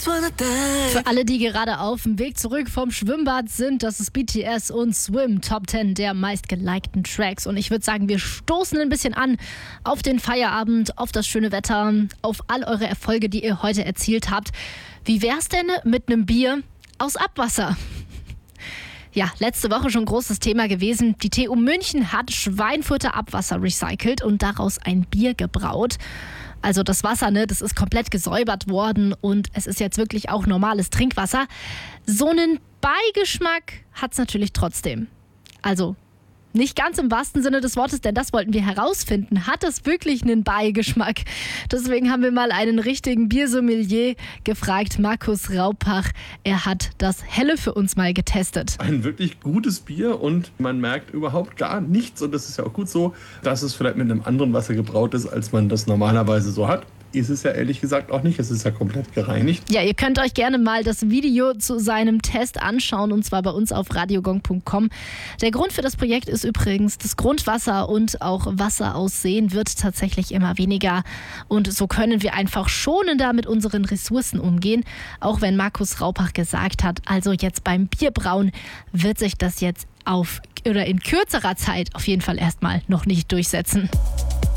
Für alle, die gerade auf dem Weg zurück vom Schwimmbad sind, das ist BTS und Swim, Top 10 der meistgelikten Tracks. Und ich würde sagen, wir stoßen ein bisschen an auf den Feierabend, auf das schöne Wetter, auf all eure Erfolge, die ihr heute erzielt habt. Wie wär's denn mit einem Bier aus Abwasser? Ja, letzte Woche schon großes Thema gewesen. Die TU München hat Schweinfurter Abwasser recycelt und daraus ein Bier gebraut. Also das Wasser, das ist komplett gesäubert worden und es ist jetzt wirklich auch normales Trinkwasser. So einen Beigeschmack hat es natürlich trotzdem. Also nicht ganz im wahrsten Sinne des Wortes, denn das wollten wir herausfinden. Hat es wirklich einen Beigeschmack? Deswegen haben wir mal einen richtigen Biersommelier gefragt, Markus Raupach. Er hat das Helle für uns mal getestet. Ein wirklich gutes Bier und man merkt überhaupt gar nichts. Und das ist ja auch gut so, dass es vielleicht mit einem anderen Wasser gebraut ist, als man das normalerweise so hat. Ist es ja ehrlich gesagt auch nicht. Es ist ja komplett gereinigt. Ja, ihr könnt euch gerne mal das Video zu seinem Test anschauen und zwar bei uns auf radiogong.com. Der Grund für das Projekt ist übrigens, das Grundwasser und auch Wasser aus Seen wird tatsächlich immer weniger und so können wir einfach schonender mit unseren Ressourcen umgehen. Auch wenn Markus Raupach gesagt hat, also jetzt beim Bierbrauen wird sich das jetzt in kürzerer Zeit auf jeden Fall erstmal noch nicht durchsetzen.